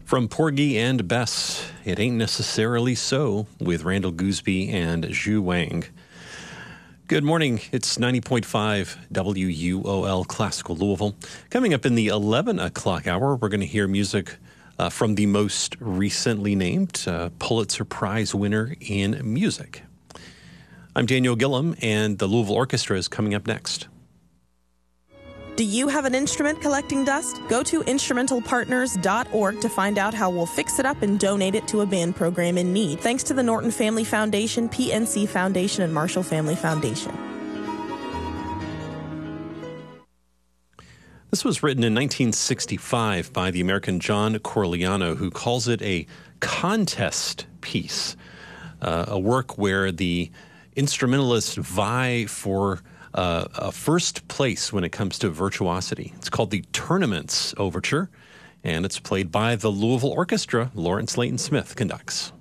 From Porgy and Bess, It Ain't Necessarily So, with Randall Gooseby and Zhu Wang. Good morning. It's 90.5 WUOL Classical Louisville. Coming up in the 11 o'clock hour, we're going to hear music from the most recently named Pulitzer Prize winner in music. I'm Daniel Gillum, and the Louisville Orchestra is coming up next. Do you have an instrument collecting dust? Go to instrumentalpartners.org to find out how we'll fix it up and donate it to a band program in need. Thanks to the Norton Family Foundation, PNC Foundation, and Marshall Family Foundation. This was written in 1965 by the American John Corigliano, who calls it a contest piece, a work where the instrumentalists vie for a first place when it comes to virtuosity. It's called the Tournaments Overture, and it's played by the Louisville Orchestra. Lawrence Layton Smith conducts.